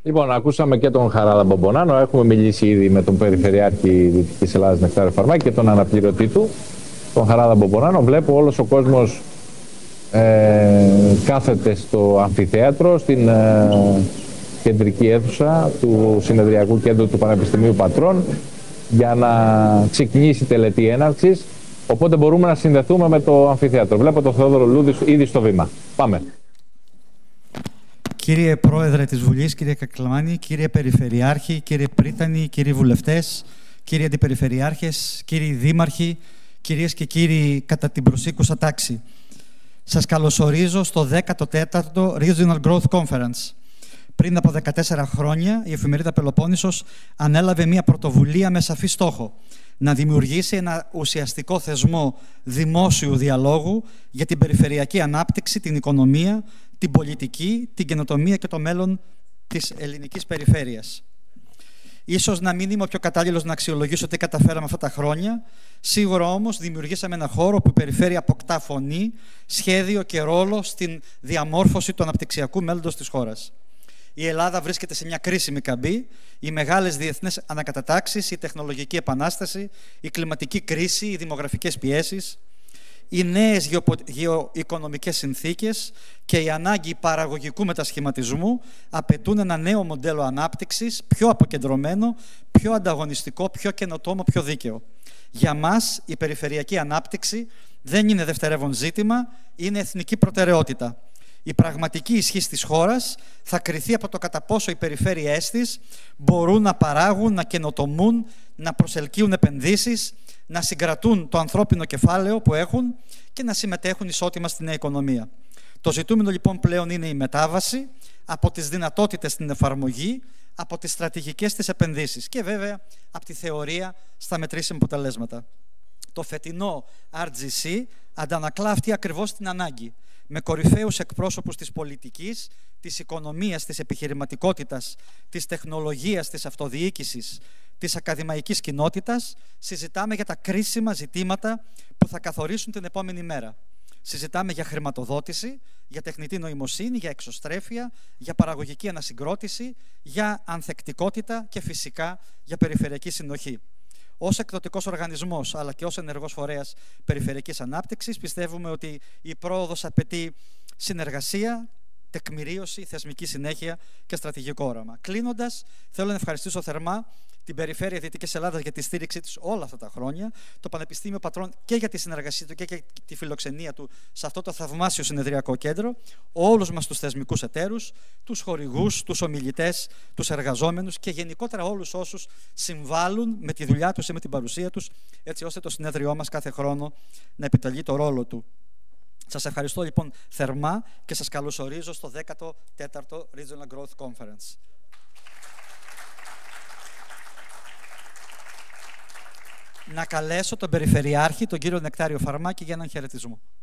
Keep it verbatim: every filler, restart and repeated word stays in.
Λοιπόν, ακούσαμε και τον Χαράλαμπο Μπομπονάνο. Έχουμε μιλήσει ήδη με τον Περιφερειάρχη Δυτικής Ελλάδας Νεκτάριο Φαρμάκη και τον αναπληρωτή του, τον Χαράλαμπο Μπομπονάνο. Βλέπω όλος ο κόσμος ε, κάθεται στο αμφιθέατρο, στην ε, κεντρική αίθουσα του Συνεδριακού Κέντρου του Πανεπιστημίου Πατρών, για να ξεκινήσει η τελετή έναρξης. Οπότε μπορούμε να συνδεθούμε με το αμφιθέατρο. Βλέπω τον Θεόδωρο Λούδη ήδη στο βήμα. Πάμε. Κύριε Πρόεδρε της Βουλής, κύριε Κακλαμάνη, κύριε Περιφερειάρχη, κύριε Πρίτανη, κύριοι βουλευτές, κύριοι αντιπεριφερειάρχες, κύριοι δήμαρχοι, κυρίες και κύριοι κατά την προσήκουσα τάξη. Σας καλωσορίζω στο δέκατο τέταρτο Regional Growth Conference. Πριν από δεκατέσσερα χρόνια, η εφημερίδα Πελοπόννησος ανέλαβε μια πρωτοβουλία με σαφή στόχο: να δημιουργήσει ένα ουσιαστικό θεσμό δημόσιου διαλόγου για την περιφερειακή ανάπτυξη, την οικονομία, την πολιτική, την καινοτομία και το μέλλον της ελληνικής περιφέρειας. Ίσως να μην είμαι ο πιο κατάλληλος να αξιολογήσω τι καταφέραμε αυτά τα χρόνια. Σίγουρα όμως δημιουργήσαμε ένα χώρο που η περιφέρεια αποκτά φωνή, σχέδιο και ρόλο στην διαμόρφωση του αναπτυξιακού μέλλοντος της χώρας. Η Ελλάδα βρίσκεται σε μια κρίσιμη καμπή. Οι μεγάλες διεθνείς ανακατατάξεις, η τεχνολογική επανάσταση, η κλιματική κρίση, οι δημογραφικές πιέσεις, οι νέες γεωοικονομικές συνθήκες και η ανάγκη παραγωγικού μετασχηματισμού απαιτούν ένα νέο μοντέλο ανάπτυξης, πιο αποκεντρωμένο, πιο ανταγωνιστικό, πιο καινοτόμο, πιο δίκαιο. Για μας η περιφερειακή ανάπτυξη δεν είναι δευτερεύον ζήτημα, είναι εθνική προτεραιότητα. Η πραγματική ισχύ της χώρας θα κριθεί από το κατά πόσο οι περιφέρειές της μπορούν να παράγουν, να καινοτομούν, να προσελκύουν επενδύσεις, να συγκρατούν το ανθρώπινο κεφάλαιο που έχουν και να συμμετέχουν ισότιμα στην νέα οικονομία. Το ζητούμενο λοιπόν πλέον είναι η μετάβαση από τις δυνατότητες στην εφαρμογή, από τις στρατηγικές της επενδύσεις και βέβαια από τη θεωρία στα μετρήσιμα αποτελέσματα. Το φετινό αρ τζι σι αντανακλά αυτή ακριβώς την ανάγκη, με κορυφαίους εκπρόσωπους της πολιτικής, της οικονομίας, της επιχειρηματικότητας, της τεχνολογίας, της αυτοδιοίκησης, της ακαδημαϊκής κοινότητας, συζητάμε για τα κρίσιμα ζητήματα που θα καθορίσουν την επόμενη μέρα. Συζητάμε για χρηματοδότηση, για τεχνητή νοημοσύνη, για εξωστρέφεια, για παραγωγική ανασυγκρότηση, για ανθεκτικότητα και φυσικά για περιφερειακή συνοχή. Ως εκδοτικός οργανισμός, αλλά και ως ενεργός φορέας περιφερειακής ανάπτυξης, πιστεύουμε ότι η πρόοδος απαιτεί συνεργασία, τεκμηρίωση, θεσμική συνέχεια και στρατηγικό όραμα. Κλείνοντας, θέλω να ευχαριστήσω θερμά την Περιφέρεια Δυτικής Ελλάδας για τη στήριξή της όλα αυτά τα χρόνια, το Πανεπιστήμιο Πατρών και για τη συνεργασία του και για τη φιλοξενία του σε αυτό το θαυμάσιο συνεδριακό κέντρο, όλους μας τους θεσμικούς εταίρους, τους χορηγούς, τους ομιλητές, τους εργαζόμενους και γενικότερα όλους όσους συμβάλλουν με τη δουλειά τους ή με την παρουσία τους, έτσι ώστε το συνέδριό μας κάθε χρόνο να επιτελεί το ρόλο του. Σας ευχαριστώ λοιπόν θερμά και σας καλωσορίζω στο δέκατο τέταρτο Regional Growth Conference. Να καλέσω τον Περιφερειάρχη, τον κύριο Νεκτάριο Φαρμάκη, για έναν χαιρετισμό.